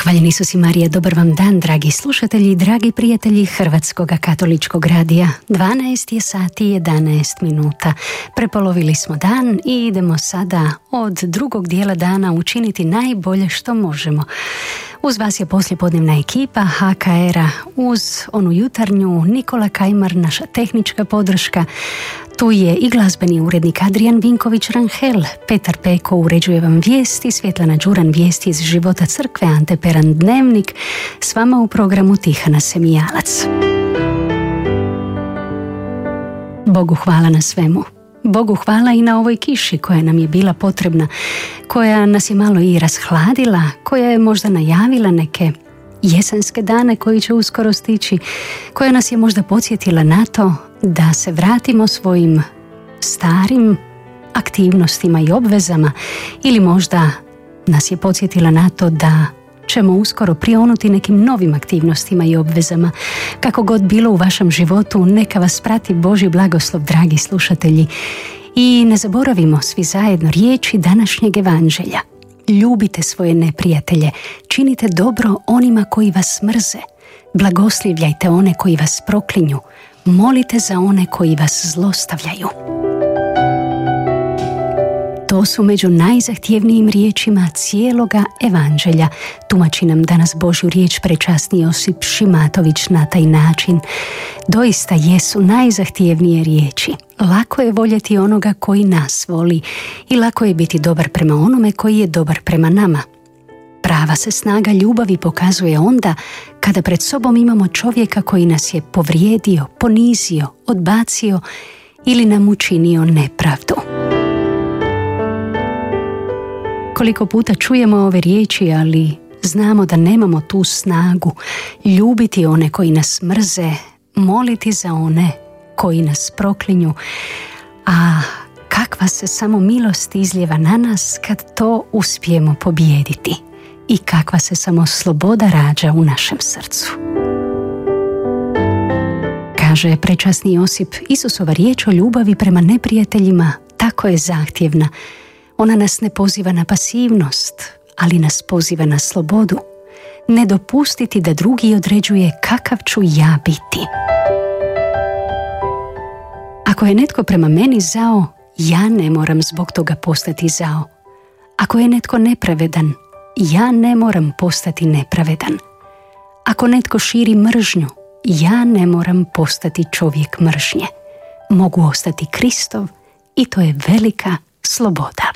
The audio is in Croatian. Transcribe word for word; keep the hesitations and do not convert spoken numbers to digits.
Hvaljen Isus i Marija, dobar vam dan, dragi slušatelji i dragi prijatelji Hrvatskog katoličkog radija. dvanaest je sati i jedanaest minuta. Prepolovili smo dan i idemo sada od drugog dijela dana učiniti najbolje što možemo. Uz vas je poslijepodnevna ekipa ha ka era, uz onu jutarnju Nikola Kajmar, naša tehnička podrška. Tu je i glazbeni urednik Adrijan Vinković-Ranhel, Petar Peko uređuje vam vijesti, Svjetlana Đuran vijesti iz života crkve, Ante Peran dnevnik, s vama u programu Tihana Semijalac. Bogu hvala na svemu. Bogu hvala i na ovoj kiši koja nam je bila potrebna, koja nas je malo i rashladila, koja je možda najavila neke jesenske dane koji će uskoro stići, koja nas je možda podsjetila na to da se vratimo svojim starim aktivnostima i obvezama, ili možda nas je podsjetila na to da ćemo uskoro prionuti nekim novim aktivnostima i obvezama. Kako god bilo u vašem životu, neka vas prati Božji blagoslov, dragi slušatelji. I ne zaboravimo svi zajedno riječi današnjeg evanđelja. Ljubite svoje neprijatelje, činite dobro onima koji vas mrze, blagoslivljajte one koji vas proklinju, molite za one koji vas zlostavljaju. To su među najzahtjevnijim riječima cijeloga evanđelja. Tumači nam danas Božju riječ prečasni Josip Šimatović na taj način. Doista jesu najzahtjevnije riječi. Lako je voljeti onoga koji nas voli i lako je biti dobar prema onome koji je dobar prema nama. Prava se snaga ljubavi pokazuje onda kada pred sobom imamo čovjeka koji nas je povrijedio, ponizio, odbacio ili nam učinio nepravdu. Koliko puta čujemo ove riječi, ali znamo da nemamo tu snagu ljubiti one koji nas mrze, moliti za one koji nas proklinju. A kakva se samo milost izljeva na nas kad to uspijemo pobijediti i kakva se samo sloboda rađa u našem srcu. Kaže prečasni Josip, Isusova riječ o ljubavi prema neprijateljima tako je zahtjevna. Ona nas ne poziva na pasivnost, ali nas poziva na slobodu. Ne dopustiti da drugi određuje kakav ću ja biti. Ako je netko prema meni zao, ja ne moram zbog toga postati zao. Ako je netko nepravedan, ja ne moram postati nepravedan. Ako netko širi mržnju, ja ne moram postati čovjek mržnje. Mogu ostati Kristov i to je velika sloboda.